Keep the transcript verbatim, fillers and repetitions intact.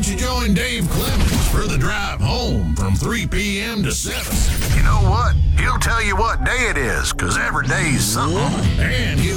don't you join Dave Clemens for the drive home from three p.m. to seven? You know what? He'll tell you what day it is, because every day's something. And you